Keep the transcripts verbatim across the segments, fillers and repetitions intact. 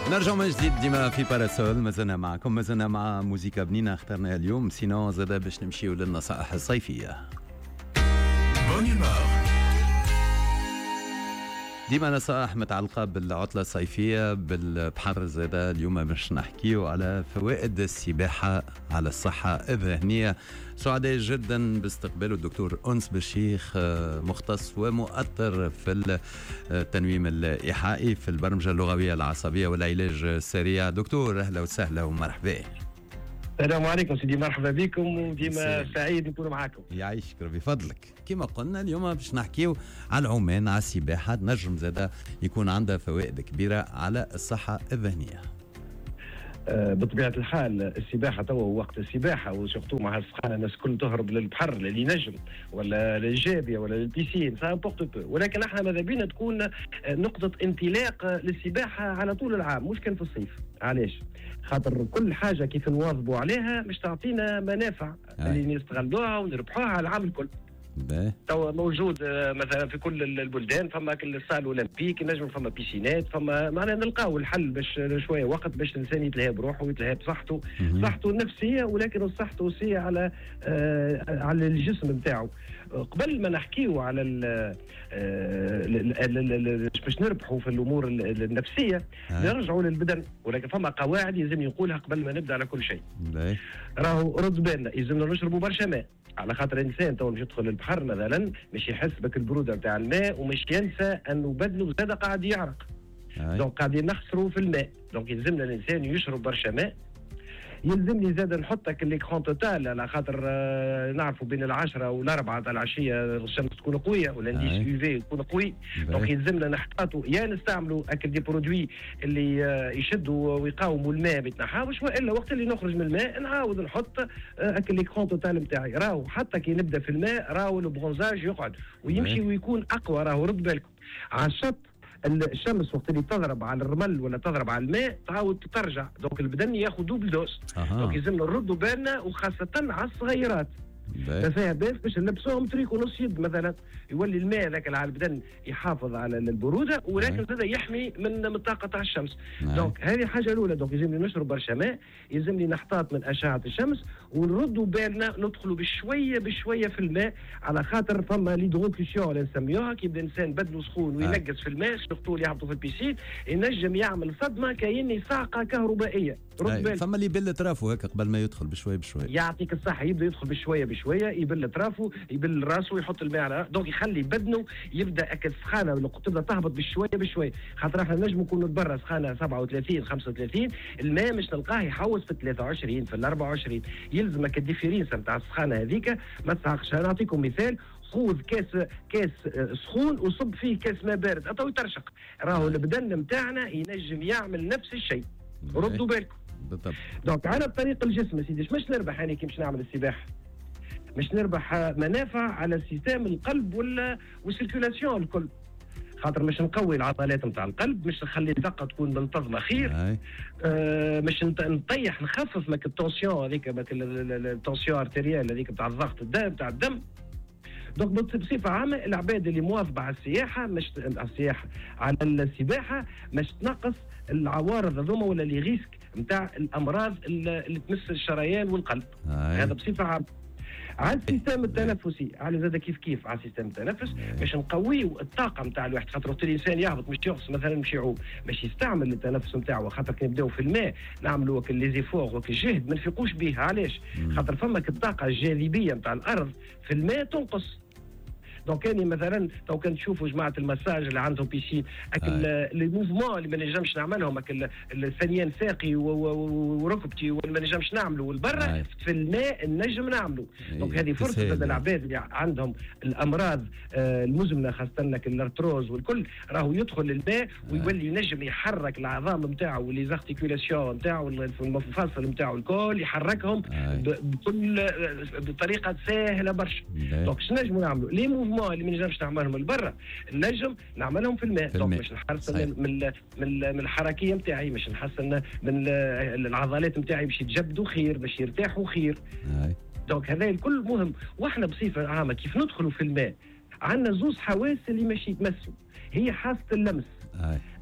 نرجع من جديد ديما في باراسول. مازلنا معكم، مازلنا مع موسيقى بنينة اخترناها اليوم. سينو زادا باش نمشيو للنصائح الصيفية. ديما نصائح متعلقة بالعطلة الصيفية بالبحر. زادا اليوم باش نحكيو على فوائد السباحة على الصحة الذهنية. سعداء جدا باستقبال الدكتور أنس بالشيخ، مختص ومؤثر في التنويم الإيحائي في البرمجة اللغوية العصبية والعلاج السريع. دكتور أهلا وسهلا ومرحبا. السلام عليكم سيدي، مرحبا بكم وديما سعيد نكون معكم. يعيشك بفضلك. كما قلنا اليوم باش نحكيو على العومان، على السباحة. نجم زادا يكون عندها فوائد كبيرة على الصحة الذهنية. آه بطبيعة الحال السباحة توا وقت السباحة وسورتو مع السخانة الناس كل تهرب للبحر للنجم ولا للجابية ولا للبيسين سامبورت بو، ولكن احنا ماذا بينا تكون نقطة انطلاق للسباحة على طول العام مش كان في الصيف. علاش؟ خاطر كل حاجة كيف نواظبوا عليها مش تعطينا منافع اللي نستغلوها ونربحوها على العام الكل. توا موجود مثلا في كل البلدان، فما كل الصال الاولمبيك نجم، فما بيسينات، فما معنا نلقاو الحل باش شويه وقت باش الانسان يتلهى بروحه ويتلهى بصحته، صحته النفسيه ولكن صحته النفسيه على آه على الجسم نتاعو. قبل ما نحكيو على باش نربحوا في الامور النفسيه نرجعوا للبدن، ولكن فما قواعد يلزم يقولها قبل ما نبدا على كل شيء. راهو رد بالنا يلزمنا نشربوا برشا ماء، على خاطر الانسان تو باش يدخل البحر مثلا مش يحس بك البروده نتاع الماء ومش ينسى انه بدنه زاد قاعد يعرق، دونك قاعدين نخسروا في الماء. دونك يلزمنا الانسان يشرب برشا ماء. يلزمني زاد نحطك الليكرون توتال على خاطر آه نعرفوا بين العشرة والأربعة تاع العشية الشمس تكون قوية والانديس يو في يكون قوي. دونك يلزمنا نحطاتوا يا نستعملوا اكل دي برودوي اللي آه يشدوا ويقاوموا الماء ما يتنحاوش، والا وقت اللي نخرج من الماء نعاود نحط آه اكل الليكرون توتال نتاعي. راهو حتى كي نبدا في الماء راهو البرونزاج يقعد ويمشي ويكون اقوى. راهو رد بالكم على الشط الشمس وقت اللي تضرب على الرمل ولا تضرب على الماء تعاود ترجع، دونك البدن ياخذ دوبل دوز. دونك يلزمنا نردوا بالنا وخاصه على الصغيرات. فيها باش باش نلبسوهم تريكو نص يد مثلا، يولي الماء ذاك على البدن يحافظ على البروده ولكن زاد يحمي من من طاقه تاع الشمس. دونك هذه الحاجه الاولى. دونك يلزمني نشرب برشا ماء، يلزمني نحتاط من اشعه الشمس ونردوا بالنا ندخلوا بشويه بشويه في الماء، على خاطر فما ليدروبليسيون اللي نسميوها كي يبدا الانسان بدنه سخون وينقص في الماء سورتو اللي يهبطوا في البيسين ينجم يعمل صدمه كأني صاعقه كهربائيه. رد بالك فما اللي يبل طرافه هكا قبل ما يدخل بشويه بشويه. يعطيك الصحه، يبدا يدخل بشويه بشويه يبل طرافه يبل راسه يحط الماء على، دونك يخلي بدنه يبدا اكل سخانه تبدا تهبط بشويه بشويه. خاطر احنا نجم نكونوا برا سخانه سبعة وثلاثين خمسة وثلاثين، الماء مش نلقاه يحوس في ثلاثة وعشرين في أربعة وعشرين. يلزمك الديفيرينس نتاع السخانه هذيك ما تسعقش. نعطيكم مثال، خذ كاس كاس سخون وصب فيه كاس ماء بارد اتو يترشق، راهو البدن نتاعنا ينجم يعمل نفس الشيء. ردوا بالكم بالضبط. دونك على طريق الجسم سيدي مش نربح يعني كي مش نعمل السباحه، مش نربح منافع على سيستم القلب ولا والسيركولاسيون الكل، خاطر مش نقوي العضلات نتاع القلب، مش نخلي الدقه تكون منتظمه خير، آه مش نطيح نخفف ماك التونسيون هذيك ماك التونسيون ارتيريال هذيك نتاع الضغط الدم نتاع الدم. دونك بصفه عامه العباد اللي مواظبه على السياحه مش على السياحه على السباحه مش تنقص العوارض هذوما ولا لي ريسك نتاع الامراض اللي تمس الشريان والقلب. هذا بصفه عامه. على السيستم التنفسي على زاد كيف كيف على السيستم التنفس باش نقويو الطاقه نتاع الواحد، خاطر وقت الانسان يهبط مش يغص مثلا مش يعوم باش يستعمل التنفس نتاعو، خاطر كي نبداو في الماء نعملوا وك لي زيفور وك الجهد ما نفيقوش به. علاش؟ خاطر فماك الطاقه الجاذبيه نتاع الارض في الماء تنقص. دونك كاني مثلا تو كان تشوفوا جماعه المساج اللي عندهم بيسين اكل لي موفمون اللي ما نجمش نعملهم اكل الثانيين ساقي وركبتي وما نجمش نعملوا والبرا في الماء نجم نعملوا. دونك هذه فرصه للعباد اللي عندهم الامراض المزمنه خاصه الارتروز والكل راهو يدخل الماء ويولي ينجم يحرك العظام نتاعو ولي زارتيكولاسيون نتاعو المفاصل نتاعو الكل يحركهم بكل بطريقه سهله برشا. دونك شنو نجموا نعملوا لي موفمون اللي ما نجمش نعملهم البرا نجم نعملهم في الماء. دونك باش نحسن من من من الحركيه نتاعي، باش نحسن من العضلات نتاعي باش يتجبدوا خير، باش يرتاحوا خير. دونك هذا الكل مهم. واحنا بصفه عامه كيف ندخلوا في الماء عندنا زوز حواس اللي ماشي يتمسوا، هي حاسه اللمس.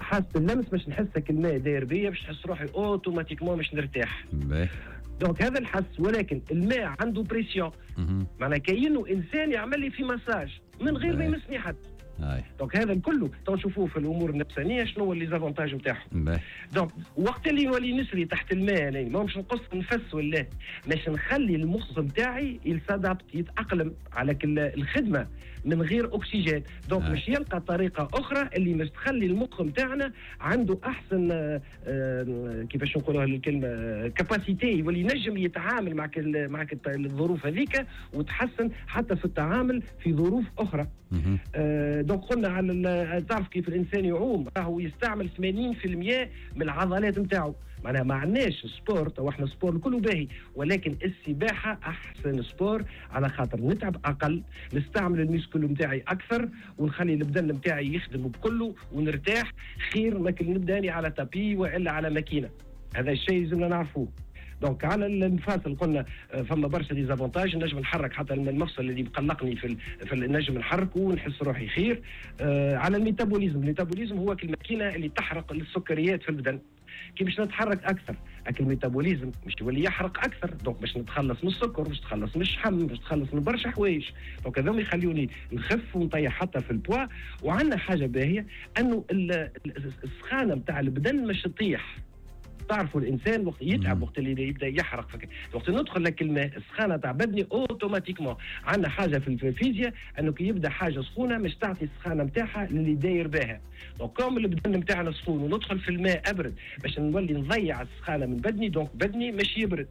حاسه اللمس باش نحسك الماء داير بيا باش نحس روحي اوتوماتيكمون باش نرتاح. دونك هذا الحس، ولكن الماء عنده بريسيون، معناها كأنه انسان يعمل لي في مساج من غير ما يمسني حد. دونك هذا الكل تنشوفوه في الامور النفسانيه شنو هو لي زافونتاج نتاعهم. دونك وقت اللي نولي نسري تحت الماء يعني ما مش نقص نفس ولا باش نخلي المخ نتاعي يسادابت يتاقلم على الخدمه من غير اكسجين. دونك باش يلقى طريقه اخرى اللي مش تخلي المخ نتاعنا عنده احسن آآ آآ كيفاش نقولوها الكلمه كاباسيتي، يولي ينجم يتعامل مع مع الظروف هذيك وتحسن حتى في التعامل في ظروف اخرى. دونك قلنا على تعرف كيف الانسان يعوم راهو يستعمل ثمانين بالمئة من العضلات نتاعو. معناها ما عندناش سبورت او احنا سبور كله باهي، ولكن السباحه احسن سبور على خاطر نتعب اقل، نستعمل الميسكل نتاعي اكثر ونخلي البدن نتاعي يخدم بكله ونرتاح خير ما كان نبداني على تابي والا على ماكينه. هذا الشيء لازمنا نعرفوه. دونك على المفاصل قلنا فما برشا ديزافونتاج، نجم نحرك حتى المفصل اللي مقلقني في في نجم نحركه ونحس روحي خير. آه على الميتابوليزم، الميتابوليزم هو الماكينه اللي تحرق السكريات في البدن. كي باش نتحرك اكثر اكل الميتابوليزم مش يولي يحرق اكثر، دونك باش نتخلص من السكر، باش نتخلص من الشحم، باش نتخلص من برشا حوايج. دونك هذوما يخليوني نخف ونطيح حتى في البوا. وعندنا حاجه باهيه انه السخانه نتاع البدن مش تطيح. تعرفوا الانسان وقت يتعب وقت اللي يبدا يحرق فك... وقت ندخل لك الماء السخانه تاع بدني اوتوماتيكمون. عندنا حاجه في الفيزياء انه كي يبدا حاجه سخونه مش تعطي السخانه نتاعها اللي داير بها. دونك كوم البدن نتاعنا سخون وندخل في الماء ابرد باش نولي نضيع السخانه من بدني، دونك بدني مش يبرد.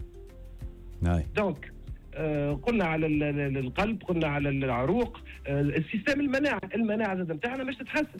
ناي دونك آه قلنا على القلب، قلنا على العروق، آه السيستم المناعه، المناعه زاد نتاعنا مش تتحسن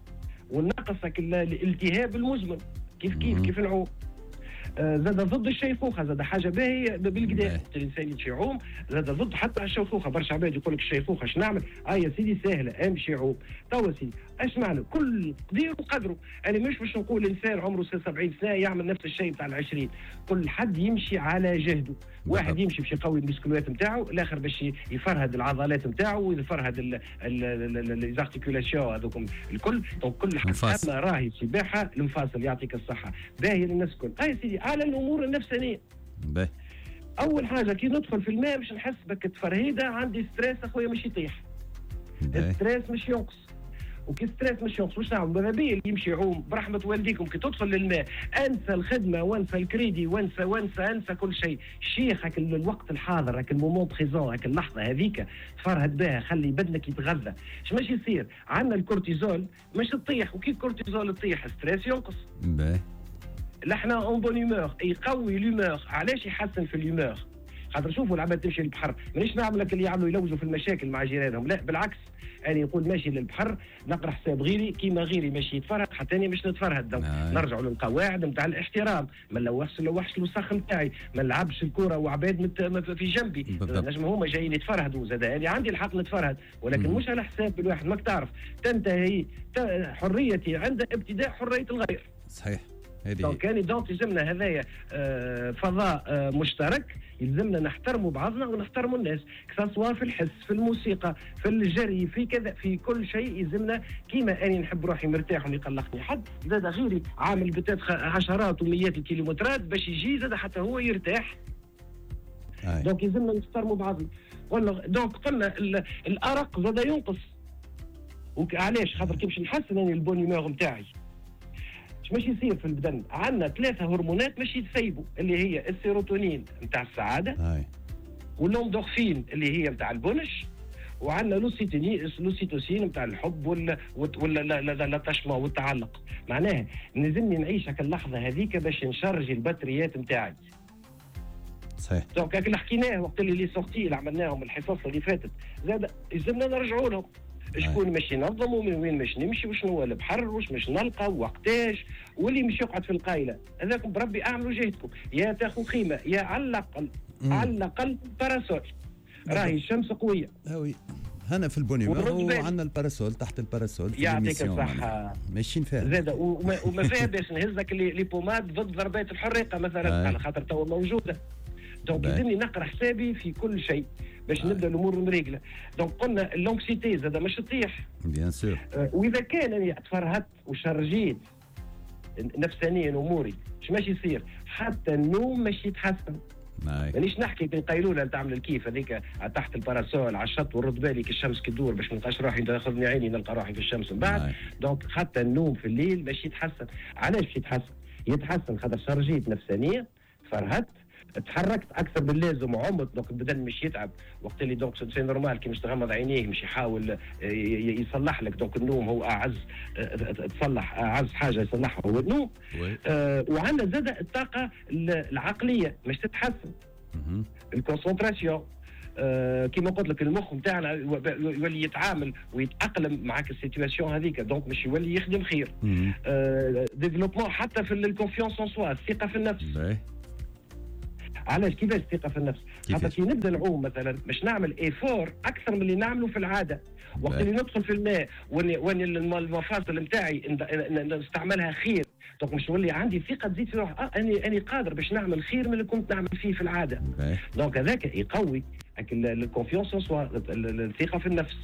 ونقصك الالتهاب المزمن. كيف كيف كيف نعوم. آه زاد ضد الشيخوخه، زاد حاجه باهيه بالكدا الانسان يمشي يعوم، زاد ضد حتى الشيخوخه. برشا عباد يقول لك الشيخوخه اش نعمل؟ اه يا سيدي سهله، امشي عوم. توا سيدي اش معنى؟ كل قدير وقدره. انا يعني مش باش نقول انسان عمره سبعين سنه يعمل نفس الشيء بتاع العشرين، كل حد يمشي على جهده. واحد يمشي باش يقوي المسكولات نتاعو، الاخر باش يفرهد العضلات نتاعو ويفرهد ليزارتيكولاسيون هذوكم الكل. دونك كل حد راهي السباحه المفاصل يعطيك الصحه باهي للناس الكل. اه يا سيدي على الامور النفسانيه باهي. اول حاجه كي ندخل في الماء باش نحس بك تفرهيده، عندي ستريس اخويا مش يطيح. الستريس مش ينقص، وكي ستريس مش ينقص واش نعمل؟ ماذا بيا اللي يمشي يعوم برحمه والديكم كي تدخل للماء انسى الخدمه وانسى الكريدي وانسى وانسى انسى كل شيء. شيخك الوقت الحاضر، هاك المومون بريزون، هاك اللحظه هذيك تفرهد بها، خلي بدنك يتغذى. اش ماشي يصير؟ عندنا الكورتيزول مش تطيح، وكي الكورتيزول تطيح ستريس ينقص. باهي. لا احنا اون بون هيمور، يقوي لومور. علاش يحسن في الهيمور؟ خاطر شوفوا العباد تمشي للبحر، مانيش نعمل لك اللي يعملوا يلوجوا في المشاكل مع جيرانهم، لا بالعكس. يعني يقول ماشي للبحر نقرا حساب غيري كيما غيري ماشي يتفرهد حتى انا مش نتفرهد. آه. نرجعوا للقواعد نتاع الاحترام، ما نلوحش نلوحش الوسخ نتاعي، ما نلعبش الكره وعباد مت... في جنبي. نجم هما جايين يتفرهدوا زاد انا عندي الحق نتفرهد، ولكن مم. مش على حساب الواحد. ماك تعرف تنتهي حريتي عند ابتداء حريه الغير. صحيح. دونك يعني دونك يلزمنا هذايا آه فضاء آه مشترك، يلزمنا نحترموا بعضنا ونحترموا الناس، كسوا في الحس، في الموسيقى، في الجري، في كذا، في كل شيء يلزمنا. كيما اني نحب روحي مرتاح وما يقلقني حد، زاد غيري عامل بتات عشرات ومئات الكيلومترات باش يجي زاد حتى هو يرتاح. آه. دونك يلزمنا نحترموا بعضنا. قلنا دونك قلنا الارق زاد ينقص. وعلاش؟ خاطر كي باش نحسن اني البون هيمور نتاعي مش يصير في البدن؟ عندنا ثلاثة هرمونات مش يتسيبوا، اللي هي السيروتونين نتاع السعادة، واللوندورفين اللي هي نتاع البنش، وعندنا لوسيتوسين نتاع الحب ولا ولا الاتاشمون والتعلق. معناها نلزمني نعيش هاك اللحظة هذيك باش نشرج البطاريات نتاعي. صحيح. دونك هاك اللي حكيناه وقت اللي لي سورتي اللي عملناهم الحصص اللي فاتت زاد يلزمنا نرجعوا لهم. شكون مش ينظم ومن وين مش نمشي وشنو هو البحر وش مش نلقى وقتاش، واللي مش يقعد في القايله هذاكم بربي اعملوا جهدكم، يا تاخذ خيمه يا على الاقل على الاقل باراسول، راهي الشمس قويه. هاوي هنا في البونيمور وعندنا الباراسول، تحت الباراسول يعطيك الصحه ماشيين فيها زاد وما, وما فيها باش نهزك لي بوماد ضد ضربات الحريقه مثلا على خاطر توا موجوده. دونك لازمني نقرا حسابي في كل شيء باش آه. نبدا الامور مريقله. دونك قلنا اللونكسيتي زاد مش تطيح بيان سور. آه واذا كان انا تفرهدت وشرجيت نفسانيا اموري اش ماشي يصير؟ حتى النوم ماشي يتحسن. مانيش نحكي في القيلوله تعمل الكيف هذيك تحت الباراسول على الشط ورد بالي كي الشمس كي تدور باش ما نلقاش روحي تاخذني عيني نلقى روحي في الشمس من بعد. دونك حتى النوم في الليل ماشي يتحسن. علاش باش يتحسن؟ يتحسن خاطر شرجيت نفسانيا، فرهدت، تحركت اكثر من اللازم وعمت، دونك البدن مش يتعب وقت اللي دونك سي نورمال كي مش تغمض عينيه مش يحاول يصلح لك. دونك النوم هو اعز تصلح اعز حاجه يصلحها هو النوم. آه وعندنا زاد الطاقه العقليه مش تتحسن، الكونسنتراسيون. آه كما قلت لك المخ نتاعنا يولي يتعامل ويتاقلم معك السيتواسيون هذيك، دونك مش يولي يخدم خير. آه ديفلوبمون حتى في الكونفيونس اون سوا، الثقه في النفس. بي. علاش؟ كيفاش الثقه في النفس؟ خاطر كي نبدا نعوم مثلا باش نعمل ايفور اكثر من اللي نعمله في العاده. وقت اللي ندخل في الماء وين المفاصل نتاعي نستعملها خير، دونك مش نولي عندي ثقه تزيد في روحي، اه اني اني قادر باش نعمل خير من اللي كنت نعمل فيه في العاده. دونك هذاك يقوي الكونفيونس الثقه في النفس.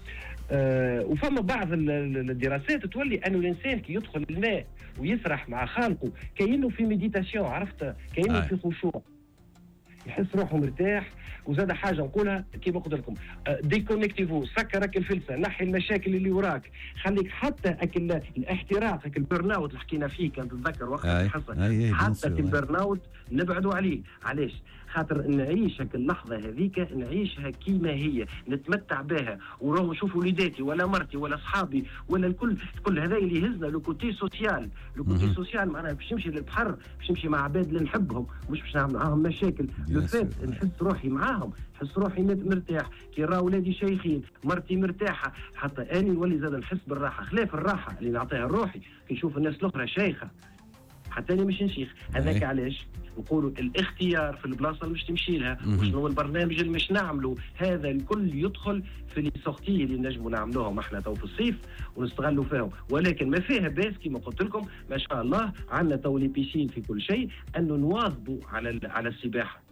آه وفما بعض الدراسات تولي انه الانسان كي يدخل الماء ويسرح مع خالقه كأنه في ميديتاسيون، عرفت؟ كأنه آه. في خشوع، يحس روحه مرتاح. وزاد حاجه نقولها كيما قلت لكم، ديكونيكتيفو، سكرك الفلسه، نحي المشاكل اللي وراك، خليك حتى اكل الاحتراق، اكل البرن اوت اللي حكينا فيه كان تتذكر وقت الحصه، حتى البرن اوت نبعدوا عليه. علاش؟ خاطر نعيش هك اللحظه هذيك نعيشها كيما هي، نتمتع بها، وراهم نشوف وليداتي ولا مرتي ولا اصحابي ولا الكل كل هذا اللي يهزنا لو كوتي سوسيال. لو كوتي سوسيال معناها باش نمشي للبحر، باش نمشي مع عباد اللي نحبهم، مش باش نعمل معاهم مشاكل. لو فات نحس روحي معاهم، نحس روحي مرتاح. كي راه ولادي شيخين، مرتي مرتاحه، حتى اني نولي زاد نحس بالراحه، خلاف الراحه اللي نعطيها لروحي كي نشوف الناس الاخرى شيخه حتى انا مش نشيخ. هذاك علاش نقولوا الاختيار في البلاصه اللي مش تمشي لها، وشنو البرنامج اللي مش نعمله. هذا الكل يدخل في لي سورتي اللي نجموا نعملوهم احنا تو في الصيف ونستغلوا فيهم. ولكن ما فيها باس كما قلت لكم ما شاء الله عندنا تو لي بيسين في كل شيء، انه نواظبوا على على السباحه.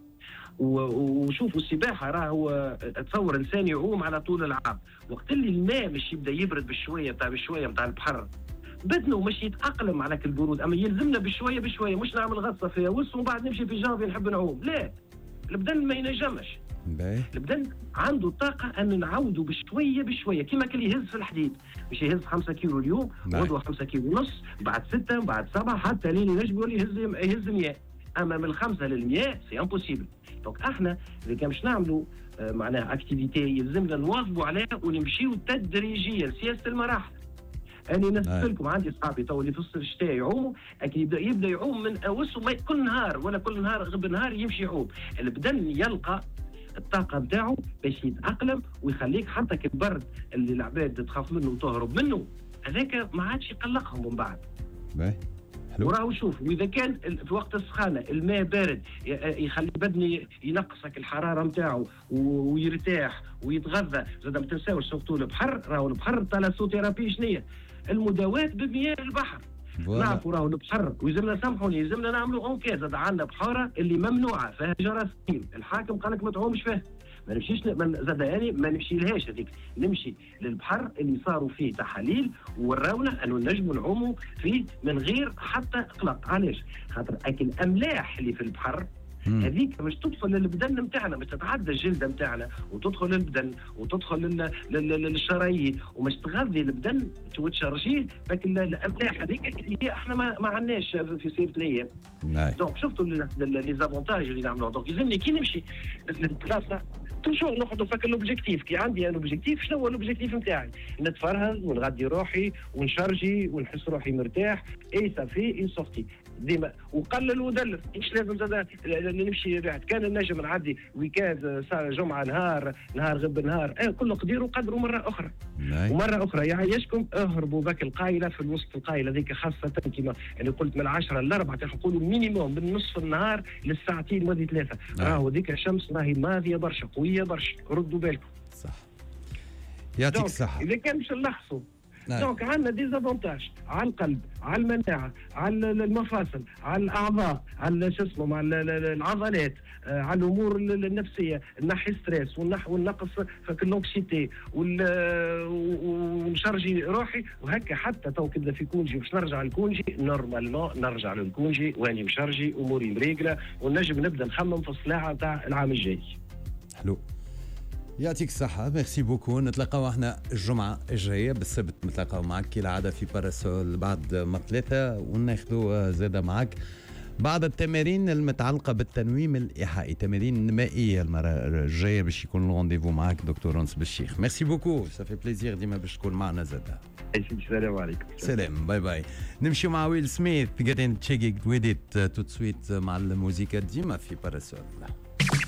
وشوفوا السباحه راهو تصور انسان يعوم على طول العام، وقت اللي الماء مش يبدا يبرد بشويه بتاع بشويه بتاع البحر بدنه مش يتاقلم على البرود. اما يلزمنا بشويه بشويه، مش نعمل غطسه فيها وس ومن بعد نمشي في جانفي نحب نعوم. لا، البدن ما ينجمش. البدن عنده طاقه ان نعودوا بشويه بشويه، كيما كان يهز في الحديد، مش يهز خمسة كيلو اليوم، غدوه خمسة كيلو ونص، بعد ستة، بعد سبعة، حتى لين ينجم يولي يهز يهز مية. اما من الخمسه للمية سي امبوسيبل. دونك احنا اذا كان باش نعملوا آه معناها اكتيفيتي يلزمنا نواظبوا عليها ونمشيو تدريجيا، سياسه المراحل. أنا نسألكم عندي أصحابي تو اللي في الشتاء يعوموا، أكيد يبدأ يبدأ يعوم من أوسه كل نهار ولا كل نهار غب نهار يمشي يعوم. البدن يلقى الطاقة نتاعو باش يتأقلم ويخليك حتى كي البرد اللي العباد تخاف منه وتهرب منه هذاك ما عادش يقلقهم من بعد. وراهو شوف، واذا كان في وقت السخانه الماء بارد يخلي بدني ينقصك الحراره نتاعو ويرتاح ويتغذى. زاد ما تنساوش سورتو البحر، راهو البحر ثالاسوثيرابي شنية؟ المداواة بمياه البحر. نعرفوا راهو البحر ويلزمنا سامحوني يلزمنا نعملوا اونكاز. زاد عندنا بحاره اللي ممنوعه فيها جراثيم، الحاكم قال لك ما تعومش فيها، ما نمشيش زاد يعني ما نمشي لهاش هذيك، نمشي للبحر اللي صاروا فيه تحاليل ووراونا انه نجموا نعوموا فيه من غير حتى قلق. علاش؟ خاطر اكل الاملاح اللي في البحر هذيك مش تدخل للبدن نتاعنا، مش تتعدى الجلده نتاعنا وتدخل للبدن وتدخل للشرايين ومش تغذي البدن وتشرجيه. لكن الاملاح هذيك هي احنا ما, ما عندناش في سيره الايام. دونك شفتوا لي زافونتاج اللي نعملوهم. دونك يلزمني كي نمشي للبلاصه توجور نقعدوا نفكر لوبجيكتيف. كي عندي انا اوبجيكتيف، شنو هو الاوبجيكتيف نتاعي؟ نتفرهد ونغدي روحي ونشرجي ونحس روحي مرتاح. اي صافي اي سورتي ديما وقلل ودلل. مش لازم زاد نمشي بعد. كان نجم نعدي ويكاند صار جمعه نهار نهار غب نهار، اه كله قدير وقدروا مره اخرى. ناي. ومره اخرى يعيشكم اهربوا بك القايله في الوسط. القايله ذيك خاصه كما يعني قلت من العشرة للأربعة نقولوا مينيموم من نصف النهار للساعتين ودي ثلاثه. راهو ذيك الشمس راهي ماضيه برشا قويه برشا، ردوا بالكم. صح. يعطيك الصحه. اذا كان مش نلخصوا دونك عندنا ديزافونتاج على القلب، على المناعه، على المفاصل، على الاعضاء، على شو اسمه، على العضلات، على الامور النفسيه، نحي ستريس والنقص في اللونكسيتي ونشرجي روحي وهكا. حتى تو كذا في كونجي باش نرجع لكونجي نورمالمون نرجع للكونجي واني مشرجي اموري مريقله ونجم نبدا نخمم في الصلاعه تاع العام الجاي. حلو، يعطيك الصحة، ميرسي بوكو. نتلاقاو احنا الجمعة الجاية بالسبت، نتلاقاو معك كالعادة في باراسول بعد ما ثلاثة، وناخذوا زادة معك بعض التمارين المتعلقة بالتنويم الإيحائي، تمارين نمائية المرة الجاية باش يكون الرونديفو معك دكتور أنس بالشيخ. ميرسي بوكو، سافي بليزير ديما باش تكون معنا زادة. السلام عليكم. سلام، باي باي. نمشيو مع ويل سميث، قاعدين تشيكي ويديت تو سويت مع الموسيقى ديما في باراسول.